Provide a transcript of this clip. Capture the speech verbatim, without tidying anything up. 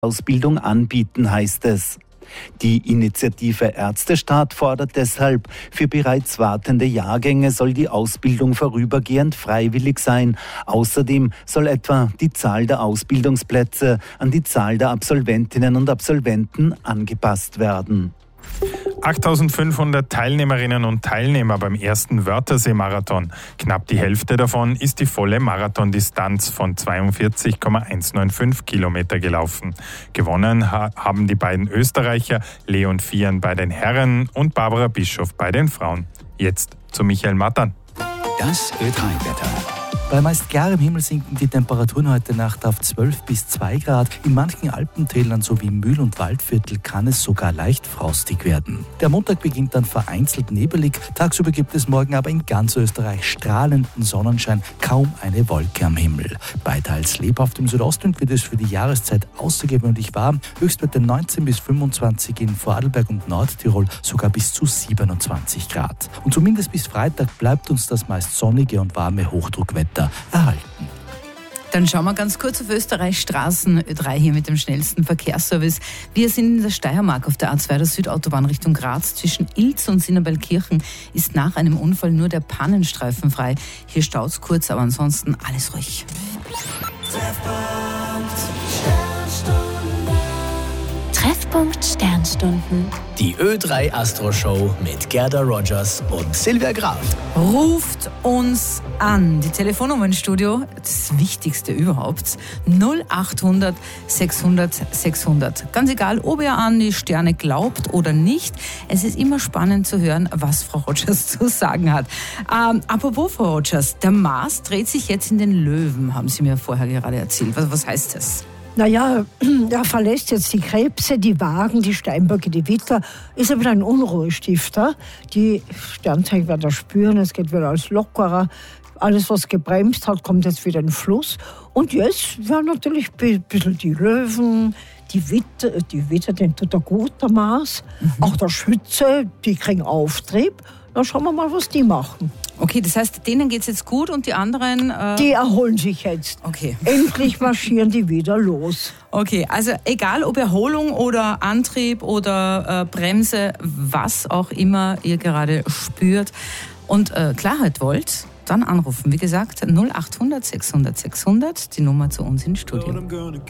Ausbildung anbieten, heißt es. Die Initiative Ärztestaat fordert deshalb, für bereits wartende Jahrgänge soll die Ausbildung vorübergehend freiwillig sein. Außerdem soll etwa die Zahl der Ausbildungsplätze an die Zahl der Absolventinnen und Absolventen angepasst werden. achttausendfünfhundert Teilnehmerinnen und Teilnehmer beim ersten Wörthersee-Marathon. Knapp die Hälfte davon ist die volle Marathondistanz von zweiundvierzig Komma hundertfünfundneunzig Kilometer gelaufen. Gewonnen ha- haben die beiden Österreicher Leon Vieren bei den Herren und Barbara Bischof bei den Frauen. Jetzt zu Michael Mattern. Das Ö drei Wetter. Bei meist klarem Himmel sinken die Temperaturen heute Nacht auf zwölf bis zwei Grad. In manchen Alpentälern sowie Mühl- und Waldviertel kann es sogar leicht frostig werden. Der Montag beginnt dann vereinzelt nebelig. Tagsüber gibt es morgen aber in ganz Österreich strahlenden Sonnenschein, kaum eine Wolke am Himmel. Bei teils lebhaft im Südostwind wird es für die Jahreszeit außergewöhnlich warm. Höchstwerte neunzehn bis fünfundzwanzig in Vorarlberg und Nordtirol, sogar bis zu siebenundzwanzig Grad. Und zumindest bis Freitag bleibt uns das meist sonnige und warme Hochdruckwetter erhalten. Dann schauen wir ganz kurz auf Österreich Straßen Ö drei hier mit dem schnellsten Verkehrsservice. Wir sind in der Steiermark auf der A zwei der Südautobahn Richtung Graz. Zwischen Ilz und Sinnerbellkirchen ist nach einem Unfall nur der Pannenstreifen frei. Hier staut's kurz, aber ansonsten alles ruhig. Treffpunkt Sternstunden. Die Ö drei Astro Show mit Gerda Rogers und Silvia Graf. Ruft uns an. Die Telefonnummer im Studio, das Wichtigste überhaupt, null achthundert sechshundert sechshundert. Ganz egal, ob ihr an die Sterne glaubt oder nicht, es ist immer spannend zu hören, was Frau Rogers zu sagen hat. Ähm, apropos Frau Rogers, der Mars dreht sich jetzt in den Löwen, haben Sie mir vorher gerade erzählt. Was, was heißt das? Naja, er verlässt jetzt die Krebse, die Wagen, die Steinböcke, die Widder, ist er wieder ein Unruhestifter. Die Sternzeichen werden das spüren, es geht wieder alles lockerer. Alles, was gebremst hat, kommt jetzt wieder in den Fluss. Und jetzt werden natürlich ein bisschen die Löwen, die Widder, die Widder, den tut er gut, der Mars. Mhm. Auch der Schütze, die kriegen Auftrieb. Dann schauen wir mal, was die machen. Okay, das heißt, denen geht's jetzt gut und die anderen... Äh die erholen sich jetzt. Okay. Endlich marschieren die wieder los. Okay, also egal ob Erholung oder Antrieb oder äh, Bremse, was auch immer ihr gerade spürt und äh, Klarheit wollt, dann anrufen. Wie gesagt, null achthundert sechshundert sechshundert, die Nummer zu uns ins Studio.